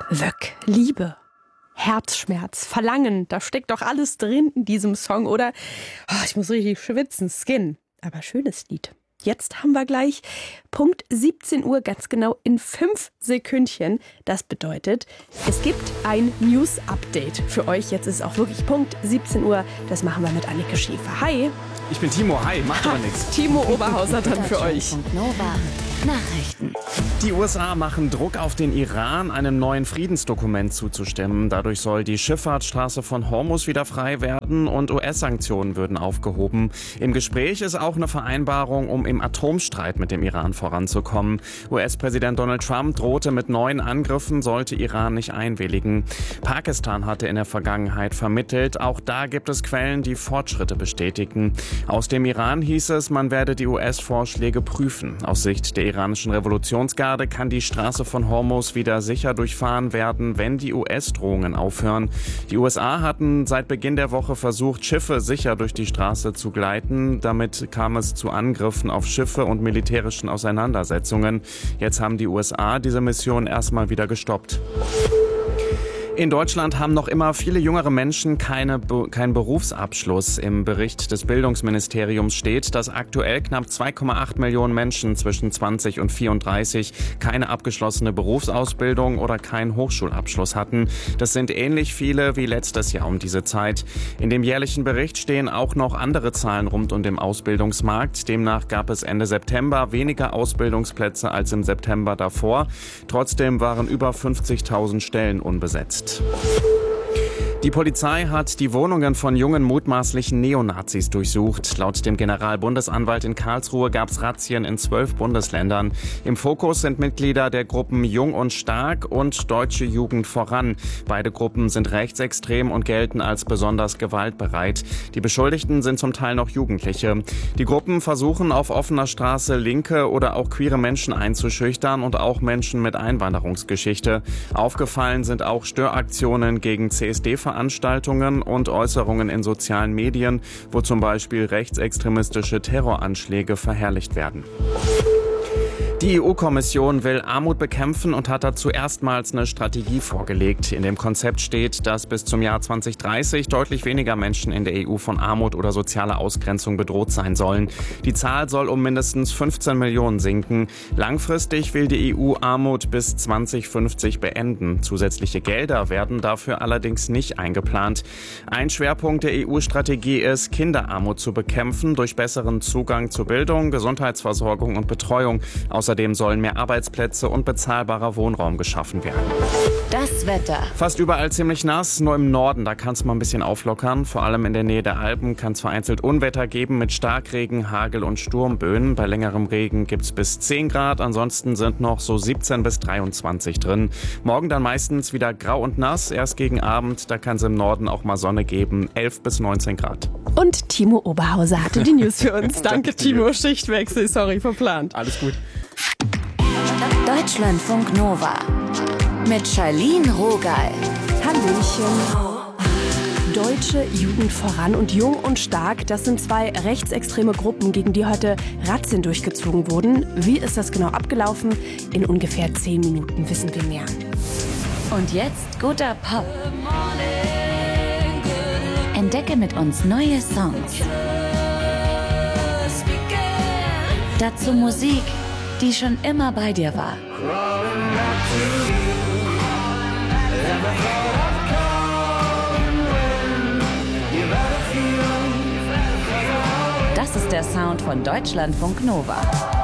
Wöck, Liebe, Herzschmerz, Verlangen, da steckt doch alles drin in diesem Song, oder? Oh, ich muss richtig schwitzen, Skin. Aber schönes Lied. Jetzt haben wir gleich Punkt 17 Uhr, ganz genau in 5 Sekündchen. Das bedeutet, es gibt ein News-Update für euch. Jetzt ist es auch wirklich Punkt 17 Uhr. Das machen wir mit Anneke Schäfer. Hi. Ich bin Timo, hi, macht aber nichts. Timo Oberhauser dann für euch. Nachrichten. Die USA machen Druck auf den Iran, einem neuen Friedensdokument zuzustimmen. Dadurch soll die Schifffahrtsstraße von Hormuz wieder frei werden und US-Sanktionen würden aufgehoben. Im Gespräch ist auch eine Vereinbarung, um im Atomstreit mit dem Iran voranzukommen. US-Präsident Donald Trump drohte mit neuen Angriffen, sollte Iran nicht einwilligen. Pakistan hatte in der Vergangenheit vermittelt. Auch da gibt es Quellen, die Fortschritte bestätigen. Aus dem Iran hieß es, man werde die US-Vorschläge prüfen. Aus Sicht der iranischen Revolutionsgarde kann die Straße von Hormuz wieder sicher durchfahren werden, wenn die US-Drohungen aufhören. Die USA hatten seit Beginn der Woche versucht, Schiffe sicher durch die Straße zu gleiten. Damit kam es zu Angriffen auf Schiffe und militärischen Auseinandersetzungen. Jetzt haben die USA diese Mission erstmal wieder gestoppt. In Deutschland haben noch immer viele jüngere Menschen keinen Berufsabschluss. Im Bericht des Bildungsministeriums steht, dass aktuell knapp 2,8 Millionen Menschen zwischen 20 und 34 keine abgeschlossene Berufsausbildung oder keinen Hochschulabschluss hatten. Das sind ähnlich viele wie letztes Jahr um diese Zeit. In dem jährlichen Bericht stehen auch noch andere Zahlen rund um den Ausbildungsmarkt. Demnach gab es Ende September weniger Ausbildungsplätze als im September davor. Trotzdem waren über 50.000 Stellen unbesetzt. Die Polizei hat die Wohnungen von jungen mutmaßlichen Neonazis durchsucht. Laut dem Generalbundesanwalt in Karlsruhe gab es Razzien in 12 Bundesländern. Im Fokus sind Mitglieder der Gruppen Jung und Stark und Deutsche Jugend voran. Beide Gruppen sind rechtsextrem und gelten als besonders gewaltbereit. Die Beschuldigten sind zum Teil noch Jugendliche. Die Gruppen versuchen auf offener Straße linke oder auch queere Menschen einzuschüchtern und auch Menschen mit Einwanderungsgeschichte. Aufgefallen sind auch Störaktionen gegen CSD-Veranstaltungen und Äußerungen in sozialen Medien, wo zum Beispiel rechtsextremistische Terroranschläge verherrlicht werden. Die EU-Kommission will Armut bekämpfen und hat dazu erstmals eine Strategie vorgelegt. In dem Konzept steht, dass bis zum Jahr 2030 deutlich weniger Menschen in der EU von Armut oder sozialer Ausgrenzung bedroht sein sollen. Die Zahl soll um mindestens 15 Millionen sinken. Langfristig will die EU Armut bis 2050 beenden. Zusätzliche Gelder werden dafür allerdings nicht eingeplant. Ein Schwerpunkt der EU-Strategie ist, Kinderarmut zu bekämpfen durch besseren Zugang zu Bildung, Gesundheitsversorgung und Betreuung. Außerdem sollen mehr Arbeitsplätze und bezahlbarer Wohnraum geschaffen werden. Das Wetter. Fast überall ziemlich nass, nur im Norden, da kann es mal ein bisschen auflockern. Vor allem in der Nähe der Alpen kann es vereinzelt Unwetter geben mit Starkregen, Hagel und Sturmböen. Bei längerem Regen gibt es bis 10 Grad, ansonsten sind noch so 17 bis 23 drin. Morgen dann meistens wieder grau und nass, erst gegen Abend, da kann es im Norden auch mal Sonne geben, 11 bis 19 Grad. Und Timo Oberhauser hatte die News für uns. Danke, Timo. Schichtwechsel, sorry, verplant. Alles gut. Deutschlandfunk Nova mit Charlene Rogal. Hallöchen. Deutsche Jugend voran und Jung und Stark, das sind 2 rechtsextreme Gruppen, gegen die heute Razzien durchgezogen wurden. Wie ist das genau abgelaufen? In ungefähr 10 Minuten wissen wir mehr. Und jetzt guter Pop. Entdecke mit uns neue Songs. Dazu Musik, die schon immer bei dir war. Das ist der Sound von Deutschlandfunk Nova.